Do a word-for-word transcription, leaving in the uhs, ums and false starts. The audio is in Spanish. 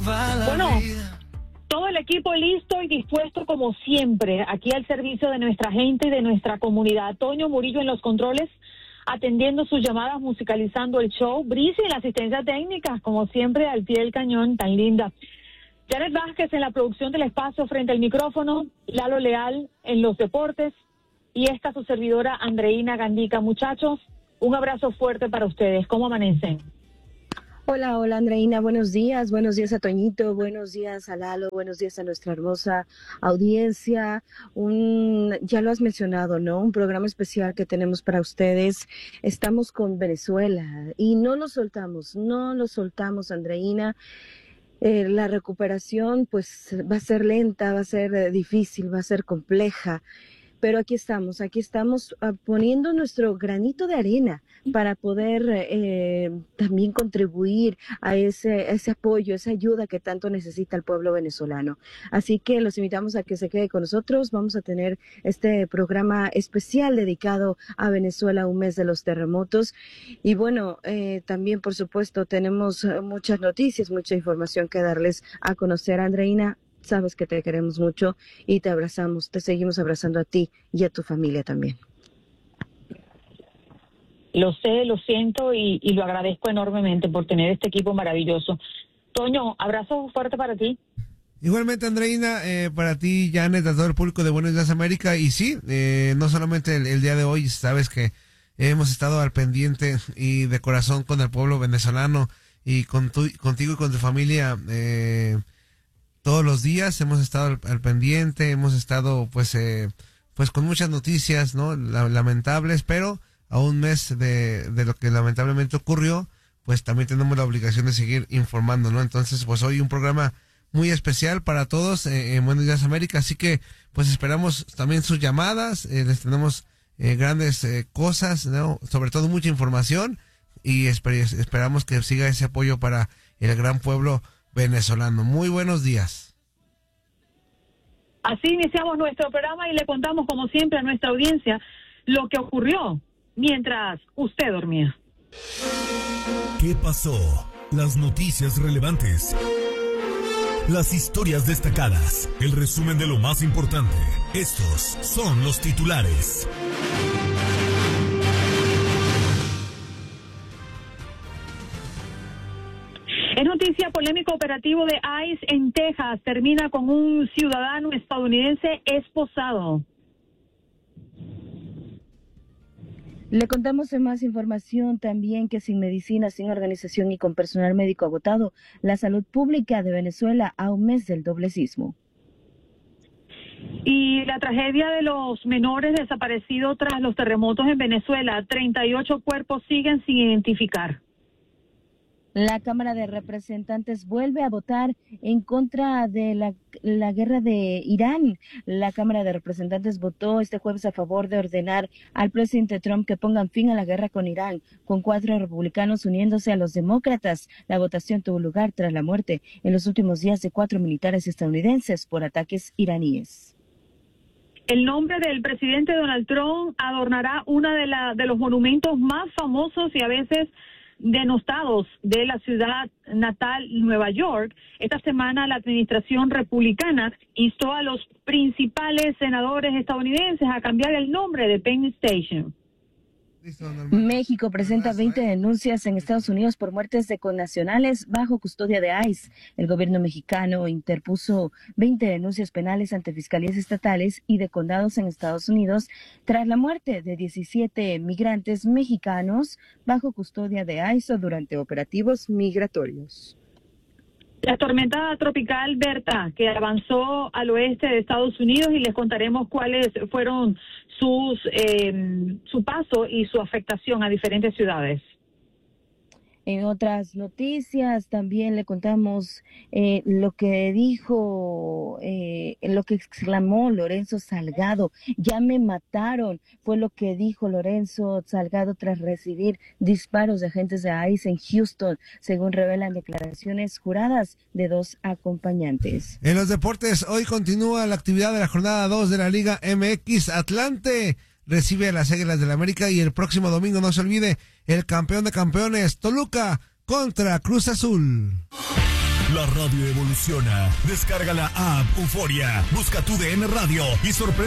Bueno, todo el equipo listo y dispuesto como siempre, aquí al servicio de nuestra gente y de nuestra comunidad. Toño Murillo en los controles, atendiendo sus llamadas, musicalizando el show. Brisi en la asistencia técnica, como siempre, al pie del cañón, tan linda. Janet Vázquez en la producción del espacio frente al micrófono, Lalo Leal en los deportes y esta su servidora Andreina Gandica. Muchachos, un abrazo fuerte para ustedes. ¿Cómo amanecen? Hola, hola Andreina, buenos días, buenos días a Toñito, buenos días a Lalo, buenos días a nuestra hermosa audiencia. Un, ya lo has mencionado, ¿no? Un programa especial que tenemos para ustedes. Estamos con Venezuela y no lo soltamos, no lo soltamos, Andreina. Eh, la recuperación pues va a ser lenta, va a ser eh, difícil, va a ser compleja. Pero aquí estamos, aquí estamos uh, poniendo nuestro granito de arena para poder eh, también contribuir a ese, ese apoyo, esa ayuda que tanto necesita el pueblo venezolano. Así que los invitamos a que se quede con nosotros. Vamos a tener este programa especial dedicado a Venezuela, un mes de los terremotos. Y bueno, eh, también por supuesto tenemos muchas noticias, mucha información que darles a conocer, Andreina. Sabes que te queremos mucho y te abrazamos, te seguimos abrazando a ti y a tu familia también. Lo sé, lo siento y, y lo agradezco enormemente por tener este equipo maravilloso. Toño, abrazo fuerte para ti. Igualmente, Andreina, eh, para ti, Janet, a todo el público de Buenos Días América. Y sí, eh, no solamente el, el día de hoy, sabes que hemos estado al pendiente y de corazón con el pueblo venezolano y con tu, contigo y con tu familia, eh, todos los días hemos estado al, al pendiente, hemos estado pues eh, pues con muchas noticias, ¿no? La, lamentables, pero a un mes de, de lo que lamentablemente ocurrió, pues también tenemos la obligación de seguir informando, ¿no? Entonces, pues hoy un programa muy especial para todos eh, en Buenos Días América, así que pues esperamos también sus llamadas, eh, les tenemos eh, grandes eh, cosas, ¿no? Sobre todo mucha información y esper esperamos que siga ese apoyo para el gran pueblo venezolano. Muy buenos días. Así iniciamos nuestro programa y le contamos como siempre a nuestra audiencia lo que ocurrió mientras usted dormía. ¿Qué pasó? Las noticias relevantes, las historias destacadas, el resumen de lo más importante. Estos son los titulares. Es noticia, polémico operativo de ICE en Texas termina con un ciudadano estadounidense esposado. Le contamos en más información también que sin medicina, sin organización y con personal médico agotado, la salud pública de Venezuela a un mes del doble sismo. Y la tragedia de los menores desaparecidos tras los terremotos en Venezuela, treinta y ocho cuerpos siguen sin identificar. La Cámara de Representantes vuelve a votar en contra de la, la guerra de Irán. La Cámara de Representantes votó este jueves a favor de ordenar al presidente Trump que pongan fin a la guerra con Irán, con cuatro republicanos uniéndose a los demócratas. La votación tuvo lugar tras la muerte en los últimos días de cuatro militares estadounidenses por ataques iraníes. El nombre del presidente Donald Trump adornará uno de, la, de los monumentos más famosos y a veces denostados de la ciudad natal, Nueva York. Esta semana la administración republicana instó a los principales senadores estadounidenses a cambiar el nombre de Penn Station. México presenta veinte denuncias en Estados Unidos por muertes de connacionales bajo custodia de ICE. El gobierno mexicano interpuso veinte denuncias penales ante fiscalías estatales y de condados en Estados Unidos tras la muerte de diecisiete migrantes mexicanos bajo custodia de ICE durante operativos migratorios. La tormenta tropical Berta, que avanzó al oeste de Estados Unidos, y les contaremos cuáles fueron sus eh, su paso y su afectación a diferentes ciudades. En otras noticias también le contamos eh, lo que dijo, eh, lo que exclamó Lorenzo Salgado. Ya me mataron, fue lo que dijo Lorenzo Salgado tras recibir disparos de agentes de ICE en Houston, según revelan declaraciones juradas de dos acompañantes. En los deportes, hoy continúa la actividad de la jornada dos de la Liga M X. Atlante recibe a las Águilas del América y el próximo domingo, no se olvide, el campeón de campeones, Toluca contra Cruz Azul. La La radio evoluciona. Descarga la app Euforia. Busca tu D N Radio y sorprende